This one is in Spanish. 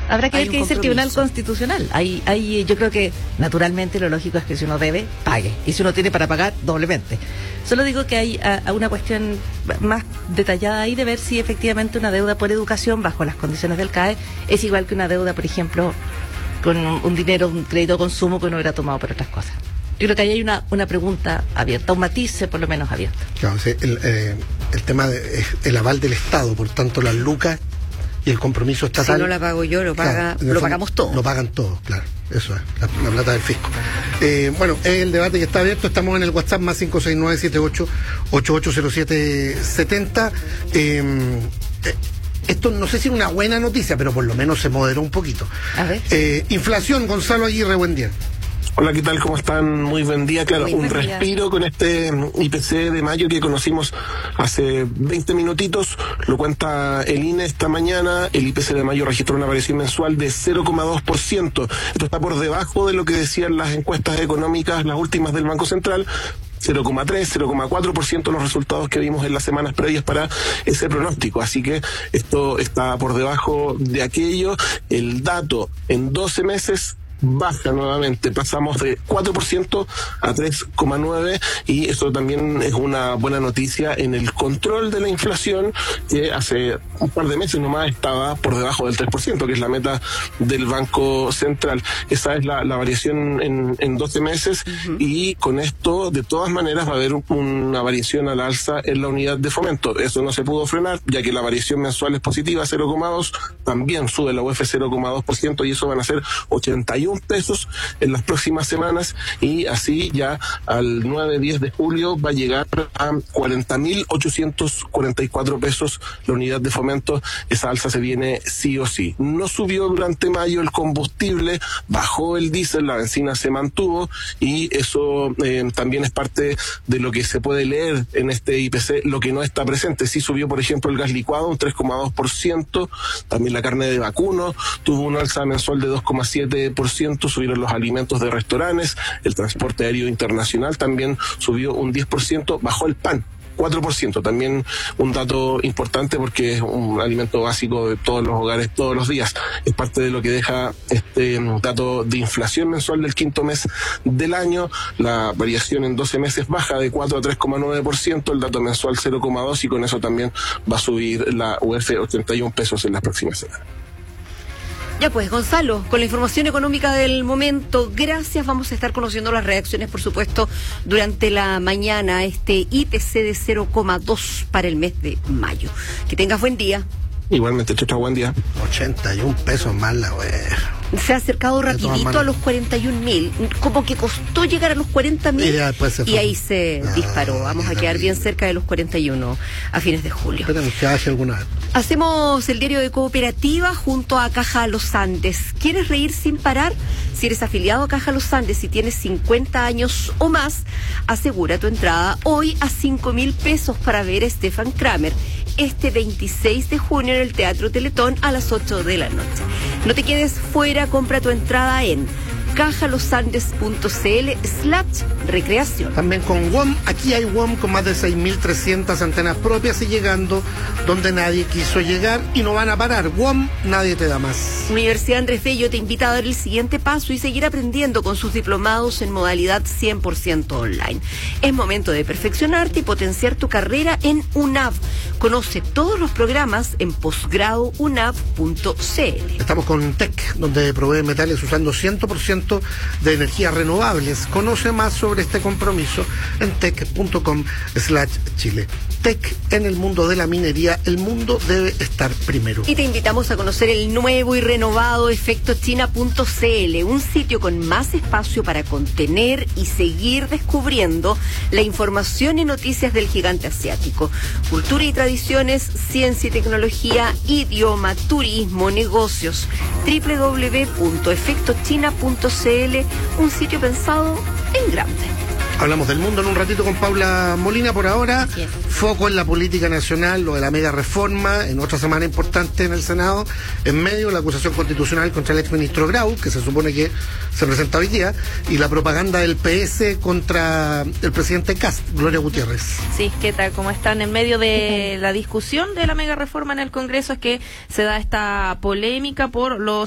Habrá que hay ver un qué dice el Tribunal compromiso. Constitucional. Yo creo que naturalmente lo lógico es que si uno debe, pague. Y si uno tiene para pagar, doblemente. Solo digo que hay una cuestión más detallada ahí de ver si efectivamente una deuda por educación bajo las condiciones del CAE es igual que una deuda, por ejemplo, con un dinero, un crédito de consumo que uno hubiera tomado por otras cosas. Yo creo que ahí hay una pregunta abierta, un matiz por lo menos abierto. Claro, sí, el tema de el aval del Estado, por tanto las lucas y el compromiso estatal. Si no la pago yo, lo pagamos todos. Lo pagan todos, claro. Eso es, la plata del fisco. Bueno, es el debate que está abierto. Estamos en el WhatsApp más 569-78-880770. Esto no sé si es una buena noticia, pero por lo menos se moderó un poquito. A ver. Inflación, Gonzalo Aguirre, buen día. Hola, ¿qué tal? ¿Cómo están? Muy buen día. Claro, Muy un buen día. respiro con este IPC de mayo que conocimos hace 20 minutitos. Lo cuenta el INE esta mañana. El IPC de mayo registró una variación mensual de 0,2%. Esto está por debajo de lo que decían las encuestas económicas, las últimas del Banco Central. 0,3, 0,4% los resultados que vimos en las semanas previas para ese pronóstico. Así que esto está por debajo de aquello. El dato en 12 meses baja nuevamente, pasamos de 4% a 3,9%, y eso también es una buena noticia en el control de la inflación, que hace un par de meses nomás estaba por debajo del 3%, que es la meta del Banco Central. Esa es la variación en 12 meses, y con esto de todas maneras va a haber una variación al alza en la unidad de fomento. Eso no se pudo frenar, ya que la variación mensual es positiva, 0,2%, también sube la UF 0,2%, y eso van a ser 81 pesos en las próximas semanas, y así ya al 9-10 de julio va a llegar a 40.844 pesos la unidad de fomento. Esa alza se viene sí o sí. No subió durante mayo el combustible, bajó el diésel, la benzina se mantuvo, y eso también es parte de lo que se puede leer en este IPC. Lo que no está presente, sí subió por ejemplo el gas licuado un 3,2%, también la carne de vacuno tuvo una alza mensual de 2,7%, subieron los alimentos de restaurantes, el transporte aéreo internacional también subió un 10%, bajó el pan 4%, también un dato importante porque es un alimento básico de todos los hogares todos los días. Es parte de lo que deja este dato de inflación mensual del quinto mes del año. La variación en 12 meses baja de 4 a 3,9%, el dato mensual 0,2%, y con eso también va a subir la UF 81 pesos en las próximas semanas. Ya pues, Gonzalo, con la información económica del momento, gracias. Vamos a estar conociendo las reacciones, por supuesto, durante la mañana, este IPC de 0,2 para el mes de mayo. Que tengas buen día. Igualmente, chao, buen día. 81 pesos más la wea. Se ha acercado rapidito a los 41.000, como que costó llegar a los 40.000 y ahí se disparó. Vamos a quedar bien cerca de los 41 a fines de julio. Esperemos que hace alguna vez. Hacemos el diario de Cooperativa junto a Caja Los Andes. ¿Quieres reír sin parar? Si eres afiliado a Caja Los Andes y tienes 50 años o más, asegura tu entrada hoy a 5.000 pesos para ver a Stefan Kramer este 26 de junio en el Teatro Teletón a las 8 de la noche. No te quedes fuera, compra tu entrada en cajalosandes.cl/recreación. También con WOM, aquí hay WOM con más de 6.300 antenas propias y llegando donde nadie quiso llegar y no van a parar. WOM, nadie te da más. Universidad Andrés Bello te invita a dar el siguiente paso y seguir aprendiendo con sus diplomados en modalidad 100% online. Es momento de perfeccionarte y potenciar tu carrera en UNAV. Conoce todos los programas en posgradoUNAV.cl. Estamos con TEC, donde provee metales usando 100% de energías renovables. Conoce más sobre este compromiso en tec.com/Chile. TEC, en el mundo de la minería, el mundo debe estar primero. Y te invitamos a conocer el nuevo y renovado efectochina.cl, un sitio con más espacio para contener y seguir descubriendo la información y noticias del gigante asiático. Cultura y tradiciones, ciencia y tecnología, idioma, turismo, negocios. www.efectochina.cl, un sitio pensado en grande. Hablamos del mundo en un ratito con Paula Molina. Por ahora, foco en la política nacional, lo de la mega reforma, en otra semana importante en el Senado, en medio la acusación constitucional contra el exministro Grau, que se supone que se presenta hoy día, y la propaganda del PS contra el presidente Kast, Gloria Gutiérrez. Sí, ¿qué tal? ¿Cómo están? En medio de la discusión de la mega reforma en el Congreso es que se da esta polémica por los